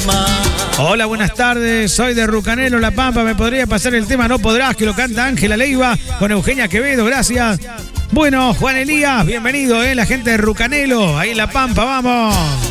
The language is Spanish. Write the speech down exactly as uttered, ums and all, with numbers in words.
Hola, buenas tardes, soy de Rucanelo, La Pampa. ¿Me podría pasar el tema No Podrás, que lo canta Ángela Leiva con Eugenia Quevedo? Gracias. Bueno, Juan Elías, bienvenido, ¿eh? La gente de Rucanelo, ahí en La Pampa, vamos.